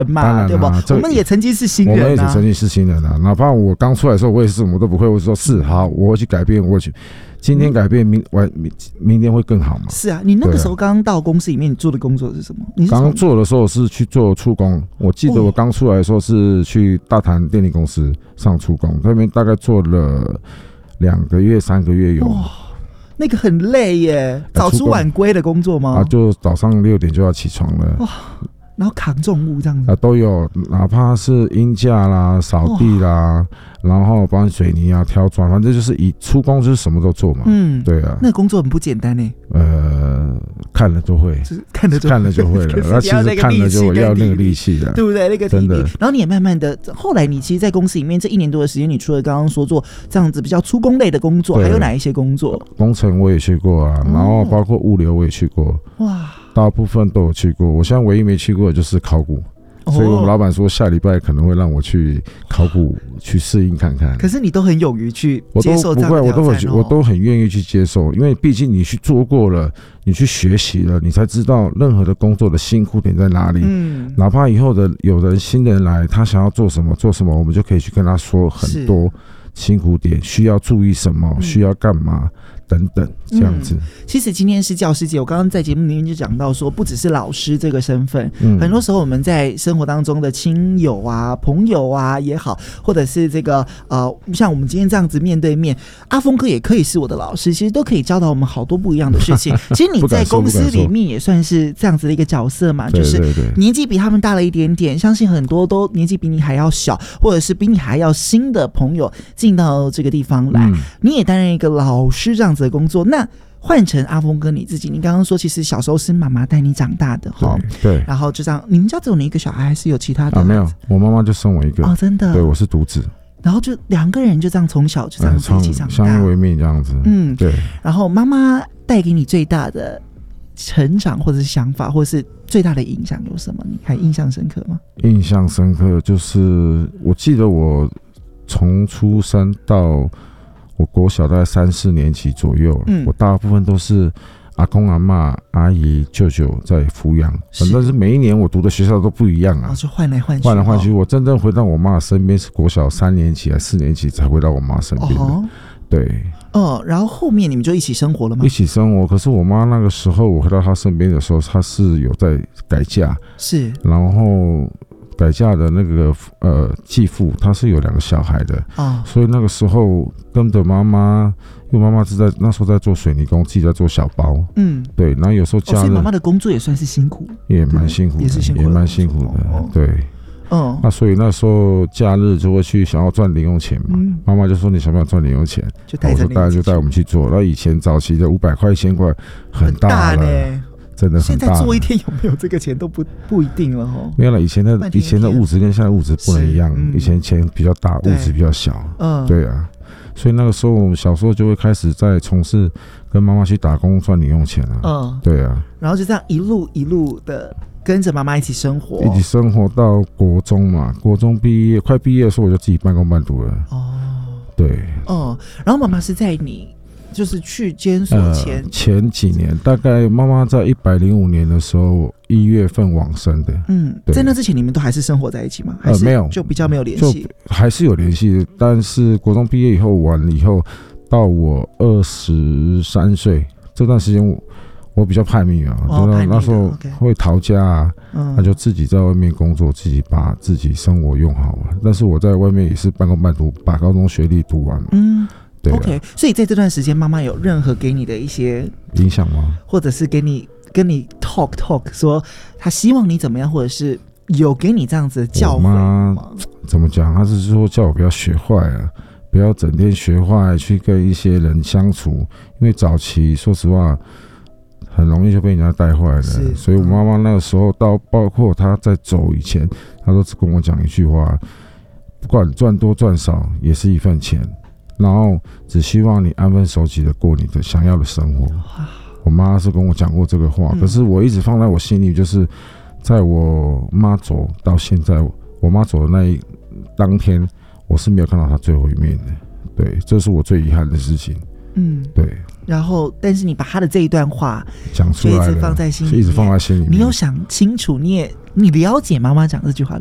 嘛，对吧？我们也曾经是新人啊， 我们也曾经是新人啊。哪怕我刚出来的时候，我也是什么都不会，我说是好，我会去改变，我去今天改变，明天会更好嘛？ 是啊，你那个时候刚刚到公司里面，你做的工作是什么？你刚做的时候是去做出工，我记得我刚出来的时候是去大潭电力公司上出工，那边大概做了2个月、3个月有。 那个很累耶，早出晚归的工作吗？ 啊，就早上6点就要起床了。哇， 然后扛重物这样子啊，都有，哪怕是阴架啦、扫地啦，然后搬水泥啊、挑砖，反正就是以出工就是什么都做嘛。对啊， 那个工作很不简单呢。 看了就会，看了就会了。那其实看了就要那个力气的， 对不对？那个真的。然后你也慢慢的，后来你其实，在公司里面这1年多的时间，你除了刚刚说做这样子比较出工类的工作，还有哪一些工作？ 工程我也去过啊，然后包括物流我也去过。哇，大部分都有去过。我现在唯一没去过的就是考古。所以我们老板说下礼拜可能会让我去考古去适应看看。 可是你都很勇于去接受这样的挑战我都很愿意去接受，因为毕竟你去做过了，你去学习了，你才知道任何的工作的辛苦点在哪里。哪怕以后的有人新人来，他想要做什么，我们就可以去跟他说很多辛苦点，需要注意什么，需要干嘛。等等，这样子。 其实今天是教师节，我刚刚在节目里面就讲到说，不只是老师这个身份，很多时候我们在生活当中的亲友啊、朋友啊也好，或者是这个像我们今天这样子面对面，阿峰哥也可以是我的老师，其实都可以教导我们好多不一样的事情。其实你在公司里面也算是这样子的一个角色嘛，就是年纪比他们大了一点点，相信很多都年纪比你还要小，或者是比你还要新的朋友进到这个地方来，你也担任一个老师这样子的工作。那换成阿峰哥你自己，你刚刚说其实小时候是妈妈带你长大的哈， 对， 然后就这样，你们家只有你一个小孩，还是有其他的？ 没有，我妈妈就生我一个。 哦，真的？ 对，我是独子。 然后就2个人就这样从小就这样子一起长大， 相依为命这样子。对。 然后妈妈带给你最大的成长，或者是想法，或者是最大的影响有什么？你还印象深刻吗？ 印象深刻就是我记得我从出生到我国小大概3、4年级左右，我大部分都是阿公阿嬷、阿姨、舅舅在抚养，反正是每一年我读的学校都不一样啊， 就换来换去。 我真正回到我妈身边是国小3年级还4年级才回到我妈身边的。对。 然后后面你们就一起生活了吗？ 一起生活，可是我妈那个时候我回到她身边的时候，她是有在改嫁，是，然后改嫁的那个继父他是有2个小孩的，所以那个时候跟着妈妈，因为妈妈是在那时候在做水泥工，自己在做小包，对，然后有时候所以妈妈的工作也算是辛苦， 也蛮辛苦的，也蛮辛苦的，对。那所以那时候假日就会去想要赚零用钱嘛，妈妈就说你想不想赚零用钱，我说大家就带我们去做。那以前早期的500块、1000块很大了，真的很大。 现在做一天有没有这个钱都不一定了哦。 没有了，以前的物质跟现在物质不能一样，以前钱比较大，物质比较小。对啊，所以那个时候我们小时候就会开始在从事跟妈妈去打工赚零用钱啊。对啊， 然后就这样一路一路的。跟着妈妈一起生活， 到国中嘛，国中快毕业的时候，我就自己半工半读了。对。 然后妈妈是在你就是去监所前几年，大概妈妈在105年的时候1月份往生的。 在那之前你们都还是生活在一起吗？还是没有， 就比较没有联系， 还是有联系，但是国中毕业以后完了以后，到我23岁这段时间我比较叛逆啊，那时候会逃家啊，那就自己在外面工作，自己把自己生活用好啊。但是我在外面也是半工半读，把高中学历读完嘛。对。 OK， 所以在这段时间，妈妈有任何给你的一些影响吗？ 或者是跟你 talk 说她希望你怎么样，或者是有给你这样子的教诲吗？ 怎么讲？她是说叫我不要学坏啊，不要整天学坏去跟一些人相处，因为早期说实话。很容易就被人家带坏了，所以我妈妈那个时候包括她在走以前，她都只跟我讲一句话：不管赚多赚少，也是一份钱，然后只希望你安分守己的过你的想要的生活。我妈是跟我讲过这个话，可是我一直放在我心里，就是在我妈走到现在，我妈走的当天，我是没有看到她最后一面的。对，这是我最遗憾的事情。对。 然后，但是你把他的这一段话讲出来了， 一直放在心里面， 一直放在心里面。 你有想清楚，你也你了解妈妈讲这句话的